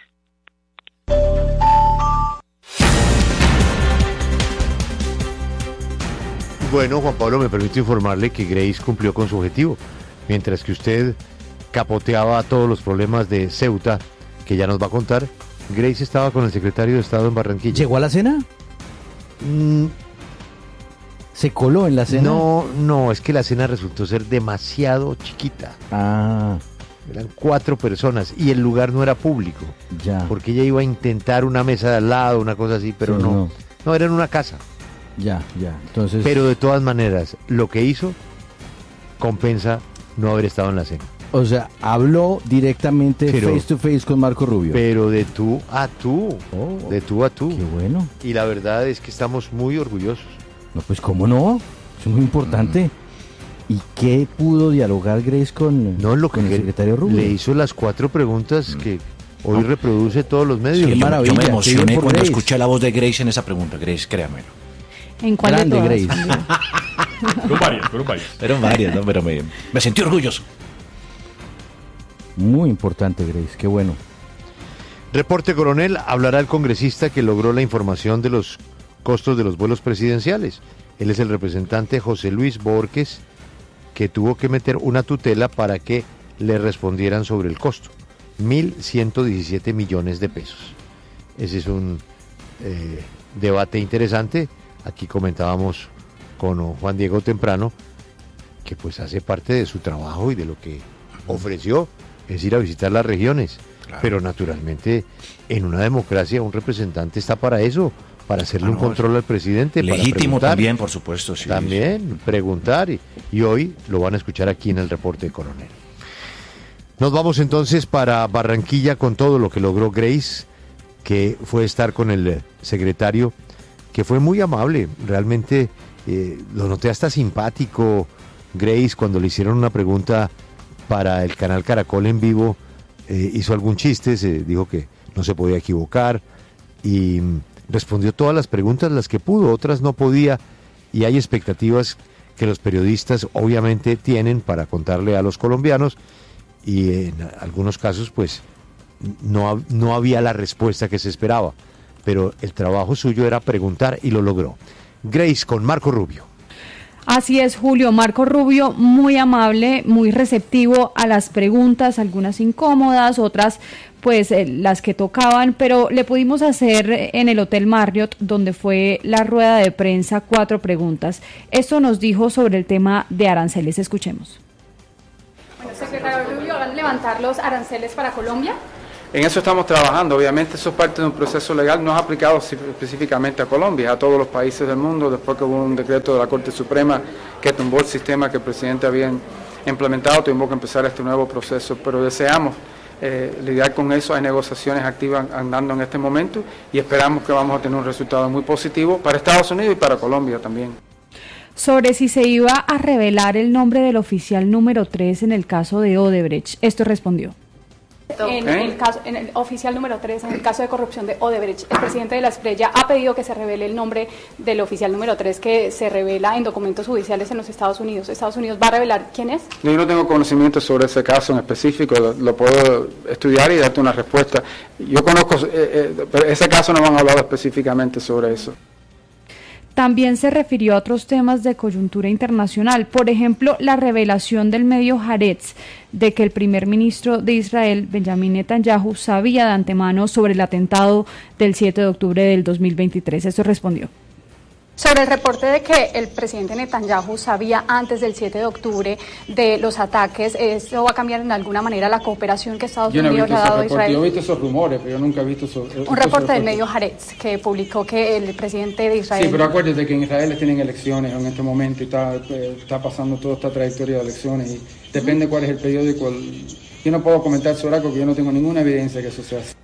Bueno, Juan Pablo, me permite informarle que Grace cumplió con su objetivo, mientras que usted capoteaba todos los problemas de Ceuta, que ya nos va a contar. Grace estaba con el secretario de Estado en Barranquilla. ¿Llegó a la cena? Mm, ¿Se coló en la cena? No, no, es que la cena resultó ser demasiado chiquita. Ah. Eran cuatro personas y el lugar no era público. Ya. Porque ella iba a intentar una mesa de al lado, una cosa así, pero Sí, no, no. no. era en una casa. Ya, ya. Entonces. Pero de todas maneras, lo que hizo compensa no haber estado en la cena. O sea, habló directamente Pero- face to face con Marco Rubio. Pero de tú a tú, Oh, de tú a tú. Qué bueno. Y la verdad es que estamos muy orgullosos. No, pues cómo no. Es muy importante. ¿Y qué pudo dialogar Grace con, No, lo con que el secretario Rubio? le hizo las cuatro preguntas que hoy reproduce todos los medios. Qué Yo- maravilla, Yo me qué emocioné bien por cuando Grace. escuché la voz de Grace en esa pregunta. Grace, créamelo. ¿En cuál Grande, de todas? Grace. Fueron varias, fueron varias. Fueron varias, ¿no? Pero me, me sentí orgulloso. Muy importante, Grace. Qué bueno. Reporte Coronel, hablará el congresista que logró la información de los costos de los vuelos presidenciales. Él es el representante José Luis Borges, que tuvo que meter una tutela para que le respondieran sobre el costo. mil ciento diecisiete millones de pesos. Ese es un eh, debate interesante. Aquí comentábamos con Juan Diego temprano que pues hace parte de su trabajo y de lo que ofreció, es ir a visitar las regiones. Claro. Pero naturalmente en una democracia un representante está para eso, para hacerle Ah, un no, control al presidente. para Legítimo preguntar. también, por supuesto. Sí, También preguntar y, y hoy lo van a escuchar aquí en el reporte de Coronel. Nos vamos entonces para Barranquilla con todo lo que logró Grace, que fue estar con el secretario, que fue muy amable, realmente eh, lo noté hasta simpático. Grace, cuando le hicieron una pregunta para el canal Caracol en vivo, eh, hizo algún chiste, se dijo que no se podía equivocar y mm, respondió todas las preguntas las que pudo, otras no podía, y hay expectativas que los periodistas obviamente tienen para contarle a los colombianos, y en algunos casos pues no, no había la respuesta que se esperaba, pero el trabajo suyo era preguntar y lo logró. Grace con Marco Rubio. Así es, Julio. Marco Rubio, muy amable, muy receptivo a las preguntas, algunas incómodas, otras pues eh, las que tocaban, pero le pudimos hacer en el Hotel Marriott, donde fue la rueda de prensa, cuatro preguntas. Esto nos dijo sobre el tema de aranceles. Escuchemos. Bueno, secretario Rubio, ¿van a levantar los aranceles para Colombia? En eso estamos trabajando, obviamente eso es parte de un proceso legal, no es aplicado específicamente a Colombia, a todos los países del mundo, después que hubo un decreto de la Corte Suprema que tumbó el sistema que el presidente había implementado, tuvimos que empezar este nuevo proceso, pero deseamos eh, lidiar con eso, hay negociaciones activas andando en este momento y esperamos que vamos a tener un resultado muy positivo para Estados Unidos y para Colombia también. Sobre si se iba a revelar el nombre del oficial número tres en el caso de Odebrecht, esto respondió. Correcto. En, ¿Eh? el caso, en el oficial número tres, en el caso de corrupción de Odebrecht, el presidente de la Espriella ha pedido que se revele el nombre del oficial número tres que se revela en documentos judiciales en los Estados Unidos. ¿Estados Unidos va a revelar quién es? Yo no tengo conocimiento sobre ese caso en específico, lo, lo puedo estudiar y darte una respuesta. Yo conozco, eh, eh, pero ese caso no me han hablado específicamente sobre eso. También se refirió a otros temas de coyuntura internacional, por ejemplo, la revelación del medio Haaretz de que el primer ministro de Israel, Benjamin Netanyahu, sabía de antemano sobre el atentado del siete de octubre del dos mil veintitrés. Eso respondió. Sobre el reporte de que el presidente Netanyahu sabía antes del siete de octubre de los ataques, ¿eso va a cambiar en alguna manera la cooperación que Estados yo no Unidos le ha dado a Israel? Yo he visto esos rumores, pero yo nunca he visto esos Un reporte del medio Haaretz que publicó que el presidente de Israel... Sí, pero acuérdate que en Israel tienen elecciones en este momento y está, está pasando toda esta trayectoria de elecciones y depende cuál es el periódico. Yo no puedo comentar sobre algo porque yo no tengo ninguna evidencia que eso sea así.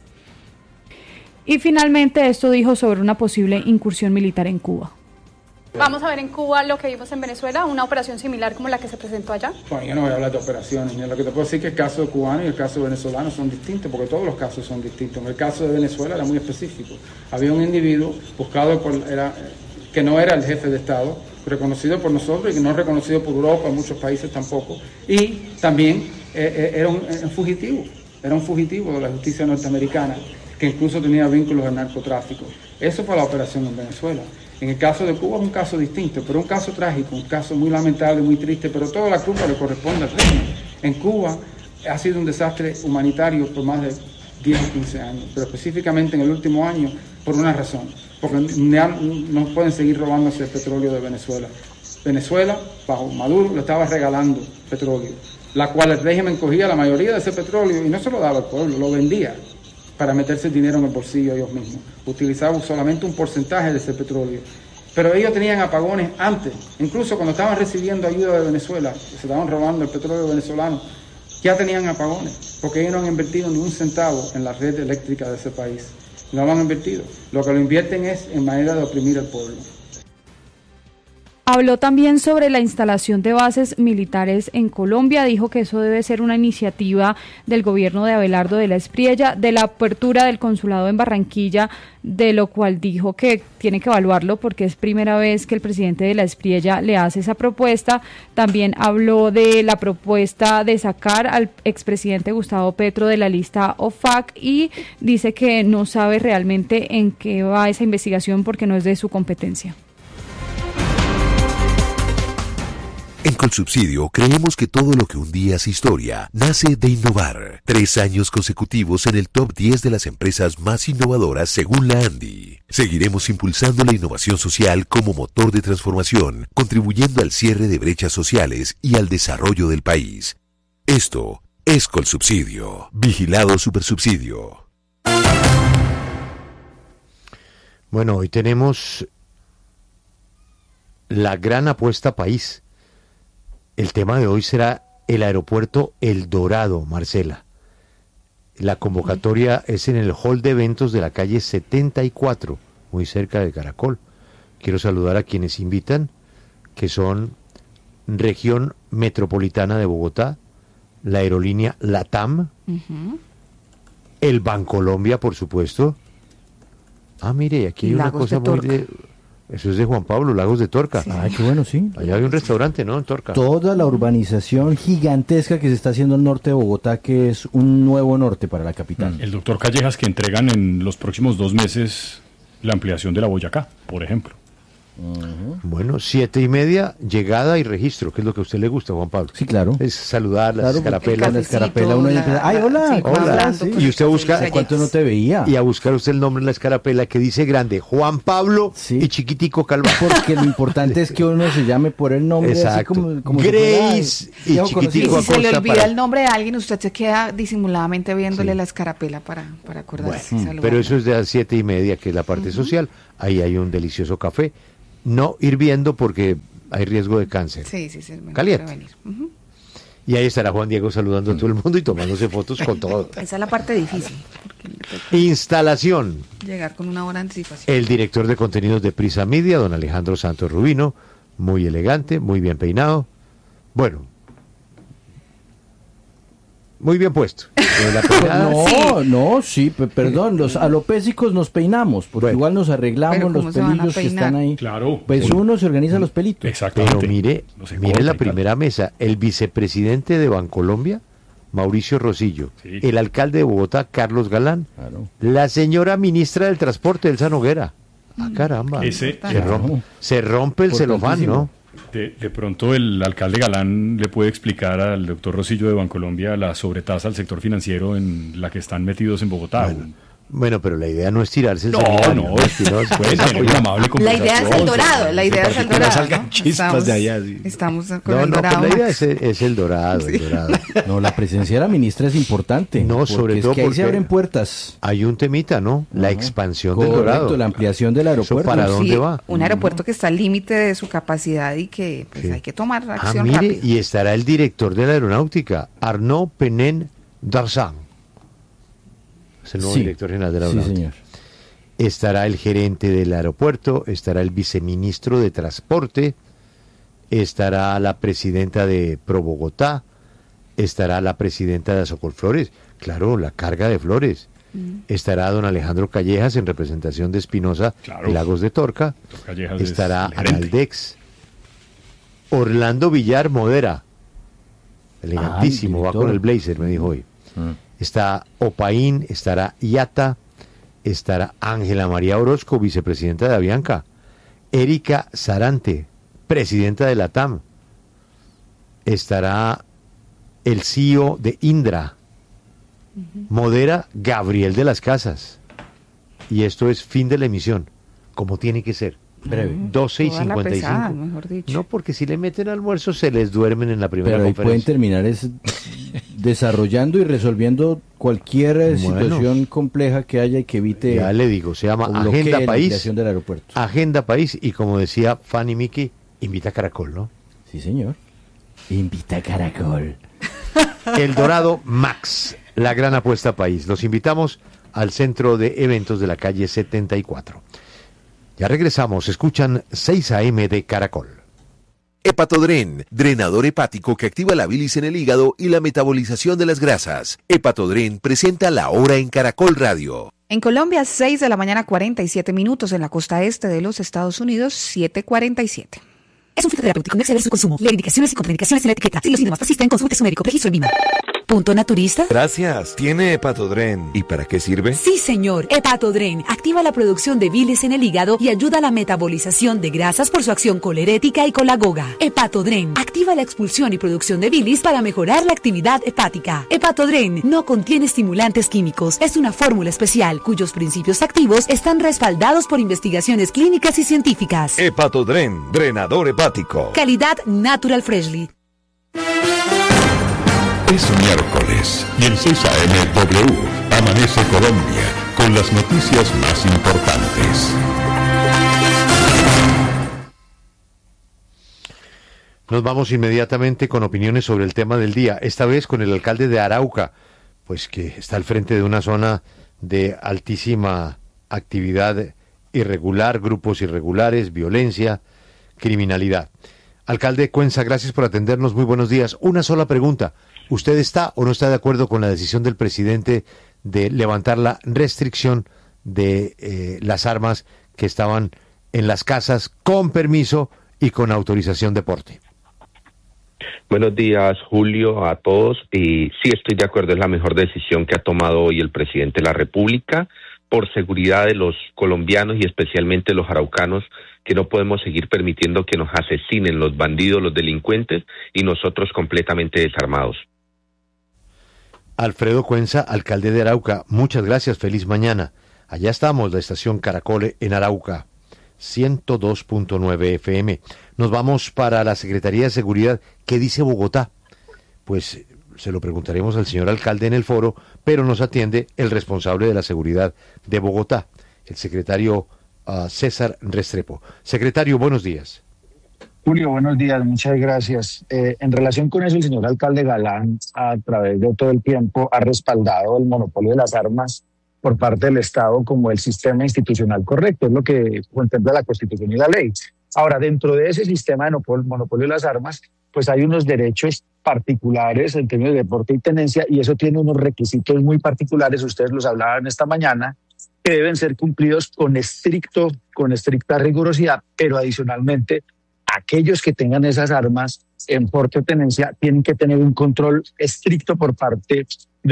Y finalmente esto dijo sobre una posible incursión militar en Cuba. Vamos a ver en Cuba lo que vimos en Venezuela, una operación similar como la que se presentó allá. Bueno, yo no voy a hablar de operaciones, lo que te puedo decir es que el caso cubano y el caso venezolano son distintos, porque todos los casos son distintos. En el caso de Venezuela era muy específico. Había un individuo buscado por, era, que no era el jefe de Estado, reconocido por nosotros y que no reconocido por Europa, en muchos países tampoco. Y también eh, era un, un fugitivo, era un fugitivo de la justicia norteamericana, que incluso tenía vínculos al narcotráfico. Eso fue la operación en Venezuela. En el caso de Cuba es un caso distinto, pero un caso trágico, un caso muy lamentable, muy triste, pero toda la culpa le corresponde al régimen. En Cuba ha sido un desastre humanitario por más de diez o quince años, pero específicamente en el último año por una razón, porque no pueden seguir robándose el petróleo de Venezuela. Venezuela, bajo Maduro, le estaba regalando petróleo, la cual el régimen cogía la mayoría de ese petróleo y no se lo daba al pueblo, lo vendía para meterse el dinero en el bolsillo ellos mismos. Utilizaban solamente un porcentaje de ese petróleo. Pero ellos tenían apagones antes, incluso cuando estaban recibiendo ayuda de Venezuela, se estaban robando el petróleo venezolano, ya tenían apagones, porque ellos no han invertido ni un centavo en la red eléctrica de ese país. No lo han invertido. Lo que lo invierten es en manera de oprimir al pueblo. Habló también sobre la instalación de bases militares en Colombia, dijo que eso debe ser una iniciativa del gobierno de Abelardo de la Espriella, de la apertura del consulado en Barranquilla, de lo cual dijo que tiene que evaluarlo porque es primera vez que el presidente de la Espriella le hace esa propuesta. También habló de la propuesta de sacar al expresidente Gustavo Petro de la lista O F A C y dice que no sabe realmente en qué va esa investigación porque no es de su competencia. En Colsubsidio creemos que todo lo que un día es historia nace de innovar. Tres años consecutivos en el top diez de las empresas más innovadoras según la ANDI. Seguiremos impulsando la innovación social como motor de transformación, contribuyendo al cierre de brechas sociales y al desarrollo del país. Esto es Colsubsidio. Vigilado Supersubsidio. Bueno, hoy tenemos la gran apuesta país. El tema de hoy será el aeropuerto El Dorado, Marcela. La convocatoria es en el hall de eventos de la calle setenta y cuatro, muy cerca de Caracol. Quiero saludar a quienes invitan, que son Región Metropolitana de Bogotá, la aerolínea LATAM, uh-huh. el Bancolombia, por supuesto. Ah, mire, aquí hay una cosa muy de... Eso es de Juan Pablo, Lagos de Torca. Sí. Ah, qué bueno, sí. Allá hay un restaurante, ¿no? En Torca. Toda la urbanización gigantesca que se está haciendo al norte de Bogotá, que es un nuevo norte para la capital. El doctor Callejas, que entregan en los próximos dos meses la ampliación de la Boyacá, por ejemplo. Uh-huh. Bueno, siete y media, llegada y registro, que es lo que a usted le gusta, Juan Pablo. Sí, claro. Es saludar, las claro, escarapelas. La escarapela, uno la... Ay, hola. Sí, hola. Sí. Y usted busca... ¿Cuánto no te veía? Y a buscar usted el nombre de la escarapela que dice grande, Juan Pablo sí. y chiquitico Calva. Porque lo importante es que uno se llame por el nombre. Exacto. Así como, como Grace si y chiquitico Si se le olvida para... el nombre de alguien, usted se queda disimuladamente viéndole sí. la escarapela para, para acordarse. Bueno, pero eso es de las siete y media, que es la parte uh-huh. social. Ahí hay un delicioso café. No hirviendo porque hay riesgo de cáncer. Sí, sí, sí. Caliente. Uh-huh. Y ahí estará Juan Diego saludando a todo el mundo y tomándose fotos con todo. Esa es la parte difícil. Instalación. Llegar con una hora de anticipación. El director de contenidos de Prisa Media, don Alejandro Santos Rubino, muy elegante, muy bien peinado. Bueno, muy bien puesto. La peinada, no, sí. no, sí, pe- perdón, los alopésicos nos peinamos, porque Bueno. igual nos arreglamos Pero los ¿cómo se van a pelillos que peinar? están ahí. Claro. Pues uno se organiza los pelitos. Exactamente. Pero mire, No se mire corta la y tal. primera mesa, el vicepresidente de Bancolombia, Mauricio Rosillo, Sí. el alcalde de Bogotá, Carlos Galán, Claro. la señora ministra del Transporte, Elsa Noguera. Ah, caramba. Ese- se, rompe, se rompe el celofán, ¿no? De, de pronto el alcalde Galán le puede explicar al doctor Rosillo de Bancolombia la sobretasa al sector financiero en la que están metidos en Bogotá. Bueno, pero la idea no es tirarse el No, seminario, no, es que no se puede puede tener una amable La idea es el conversación. dorado, la idea es el dorado. salgan ¿no? chispas Estamos- de allá, sí. Estamos con No, el no, dorado. pues la idea es, es el dorado, el dorado. No, la presencia de la ministra es importante. No, porque sobre es todo que ahí porque se abren puertas. hay un temita, ¿no? La expansión del Correcto, dorado. la ampliación del ¿Eso aeropuerto. para dónde Sí, va? un aeropuerto que está al límite de su capacidad y que pues, Sí. hay que tomar Ah, acción mire, rápida. y estará el director de la aeronáutica, Arnaud Penin Darzan. Es el nuevo Sí. director general de la Sí, aeronáutica. señor. Estará el gerente del aeropuerto, estará el viceministro de Transporte, estará la presidenta de Pro Bogotá, estará la presidenta de Azocol Flores, claro, la carga de flores. Estará don Alejandro Callejas en representación de Espinosa, Claro. de Lagos de Torca. Doctor Callejas es Estará el gerente. Analdex. Orlando Villar Modera, elegantísimo, Ah, el va director. con el blazer, me dijo hoy. Está Opaín, estará Iata, estará Ángela María Orozco, vicepresidenta de Avianca, Erika Sarante, presidenta de la T A M, estará el C E O de Indra, modera Gabriel de las Casas, y esto es fin de la emisión, como tiene que ser. Breve. doce y Toda la cincuenta y pesada, cinco. mejor dicho. No, porque si le meten almuerzo se les duermen en la primera Pero ahí pueden conferencia. terminar es desarrollando y resolviendo cualquier eh, Bueno. situación compleja que haya y que evite. Ya le digo, se llama o bloquee Agenda la País. ampliación del aeropuerto. Agenda País, y como decía Fanny Mickey, invita a Caracol, ¿no? Sí, señor. Invita a Caracol. El Dorado Max, la gran apuesta país. Los invitamos al centro de eventos de la calle setenta y cuatro. Ya regresamos, escuchan seis A M de Caracol. Hepatodren, drenador hepático que activa la bilis en el hígado y la metabolización de las grasas. Hepatodren presenta La Hora en Caracol Radio. En Colombia, seis de la mañana, cuarenta y siete minutos. En la costa este de los Estados Unidos, siete cuarenta y siete. Es un fitoterapéutico, no exceder su consumo. Lee indicaciones y contraindicaciones en la etiqueta. Si los síntomas persisten, consulte a su médico. Registro en Lima. ¿Punto naturista? Gracias. ¿Tiene Hepatodren? ¿Y para qué sirve? Sí, señor. Hepatodren activa la producción de bilis en el hígado y ayuda a la metabolización de grasas por su acción colerética y colagoga. Hepatodren activa la expulsión y producción de bilis para mejorar la actividad hepática. Hepatodren no contiene estimulantes químicos. Es una fórmula especial cuyos principios activos están respaldados por investigaciones clínicas y científicas. Hepatodren, drenador hepático. Calidad Natural Freshly. Es miércoles y en seis A M W amanece Colombia con las noticias más importantes. Nos vamos inmediatamente con opiniones sobre el tema del día, esta vez con el alcalde de Arauca, pues que está al frente de una zona de altísima actividad irregular, grupos irregulares, violencia, criminalidad. Alcalde Cuenza, gracias por atendernos, muy buenos días. Una sola pregunta, ¿usted está o no está de acuerdo con la decisión del presidente de levantar la restricción de eh, las armas que estaban en las casas con permiso y con autorización de porte? Buenos días, Julio, a todos. Y sí, estoy de acuerdo, es la mejor decisión que ha tomado hoy el presidente de la República por seguridad de los colombianos y especialmente los araucanos, que no podemos seguir permitiendo que nos asesinen los bandidos, los delincuentes, y nosotros completamente desarmados. Alfredo Cuenza, alcalde de Arauca, muchas gracias, feliz mañana. Allá estamos, la estación Caracol en Arauca, ciento dos punto nueve F M. Nos vamos para la Secretaría de Seguridad. ¿Qué dice Bogotá? Pues se lo preguntaremos al señor alcalde en el foro, pero nos atiende el responsable de la seguridad de Bogotá, el secretario uh, César Restrepo. Secretario, buenos días. Julio, buenos días, muchas gracias. Eh, en relación con eso, el señor alcalde Galán, a través de todo el tiempo, ha respaldado el monopolio de las armas por parte del Estado como el sistema institucional correcto, es lo que contempla la Constitución y la ley. Ahora, dentro de ese sistema de monopolio de las armas, pues hay unos derechos particulares en términos de porte y tenencia, y eso tiene unos requisitos muy particulares, ustedes los hablaban esta mañana, que deben ser cumplidos con estricto, con estricta rigurosidad, pero adicionalmente aquellos que tengan esas armas en porte o tenencia tienen que tener un control estricto por parte de